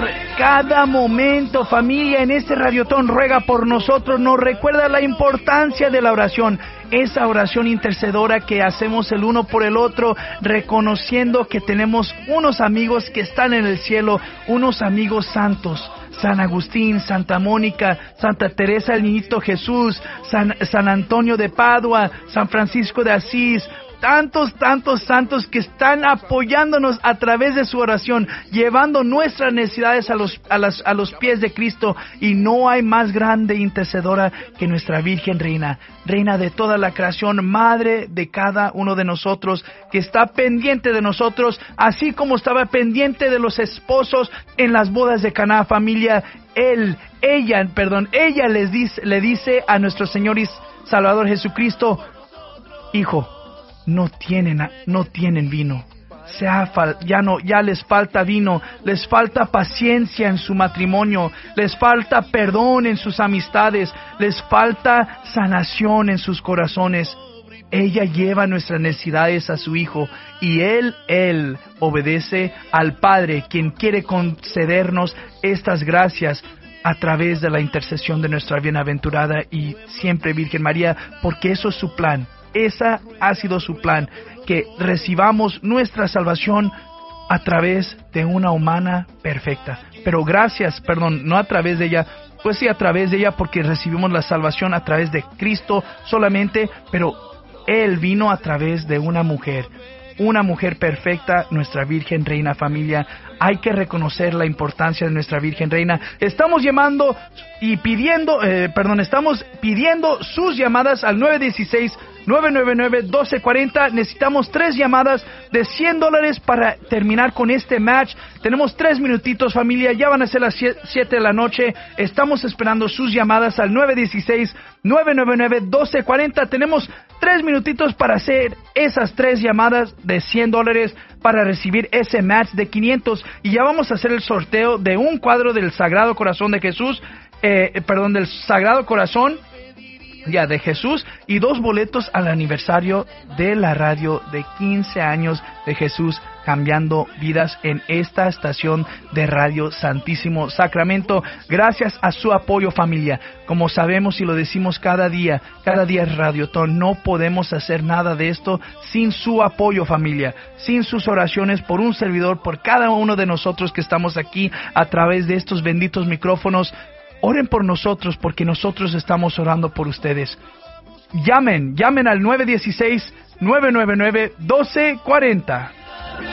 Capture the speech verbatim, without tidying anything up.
cada momento. Familia, en este Radiotón ruega por nosotros, nos recuerda la importancia de la oración, esa oración intercedora que hacemos el uno por el otro, reconociendo que tenemos unos amigos que están en el cielo, unos amigos santos. San Agustín, Santa Mónica, Santa Teresa el Niñito Jesús, San, San Antonio de Padua, San Francisco de Asís, tantos, tantos santos que están apoyándonos a través de su oración, llevando nuestras necesidades a los, a las, a los pies de Cristo. Y no hay más grande intercedora que nuestra Virgen Reina, Reina de toda la creación, Madre de cada uno de nosotros, que está pendiente de nosotros, así como estaba pendiente de los esposos en las bodas de Caná. Familia, él, ella, perdón, ella les dice, le dice a nuestro Señor y Salvador Jesucristo: Hijo, no tienen, no tienen vino. Se ha fal, ya no, ya les falta vino, les falta paciencia en su matrimonio, les falta perdón en sus amistades, les falta sanación en sus corazones. Ella lleva nuestras necesidades a su Hijo y Él, Él obedece al Padre, quien quiere concedernos estas gracias a través de la intercesión de nuestra bienaventurada y siempre Virgen María, porque eso es su plan. Esa ha sido su plan, que recibamos nuestra salvación a través de una humana perfecta. Pero gracias, perdón, no a través de ella, pues sí a través de ella, porque recibimos la salvación a través de Cristo solamente, pero Él vino a través de una mujer, una mujer perfecta, nuestra Virgen Reina. Familia, hay que reconocer la importancia de nuestra Virgen Reina. Estamos llamando y pidiendo, eh, perdón, estamos pidiendo sus llamadas al nueve uno seis, nueve nueve nueve, uno dos cuatro cero. Necesitamos tres llamadas de cien dólares para terminar con este match. Tenemos tres minutitos, familia. Ya van a ser las siete de la noche. Estamos esperando sus llamadas al nueve uno seis, nueve nueve nueve, uno dos cuatro cero. Tenemos tres minutitos para hacer esas tres llamadas de cien dólares para recibir ese match de quinientos. Y ya vamos a hacer el sorteo de un cuadro del Sagrado Corazón de Jesús, eh, perdón, del Sagrado Corazón ya de Jesús, y dos boletos al aniversario de la radio de quince años de Jesús, cambiando vidas en esta estación de Radio Santísimo Sacramento. Gracias a su apoyo, familia. Como sabemos y lo decimos cada día, cada día es Radiotón. No podemos hacer nada de esto sin su apoyo, familia, sin sus oraciones por un servidor, por cada uno de nosotros que estamos aquí a través de estos benditos micrófonos. Oren por nosotros, porque nosotros estamos orando por ustedes. Llamen, llamen al nueve uno seis, nueve nueve nueve, uno dos cuatro cero.